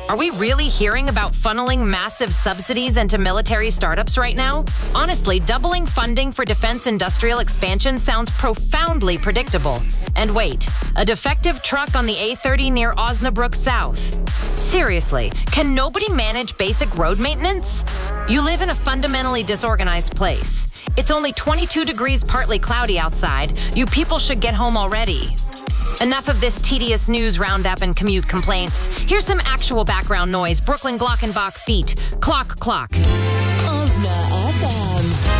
Are we really hearing about funneling massive subsidies into military startups right now? Honestly, doubling funding for defense industrial expansion sounds profoundly predictable. And wait, a defective truck on the A30 near Osnabrück South. Seriously, can nobody manage basic road maintenance? You live in a fundamentally disorganized place. It's only 22 degrees partly cloudy outside. You people should get home already. Enough of this tedious news roundup and commute complaints. Here's some actual background noise. Brooklyn Glockenbach feet. Clock, clock. Osna FM.